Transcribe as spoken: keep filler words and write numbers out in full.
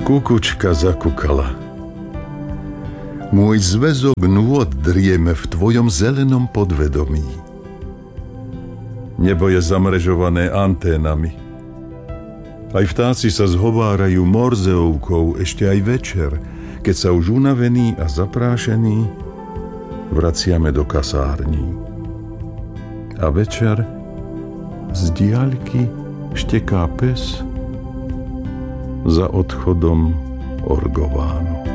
Kukučka zakukala. Môj zväzok nôd drieme v tvojom zelenom podvedomí. Nebo je zamrežované anténami. Aj vtáci sa zhovárajú morzeovkou ešte aj večer, keď sa už unavení a zaprášení vraciame do kasární. A večer z diaľky šteká pes za odchodom orgovánu.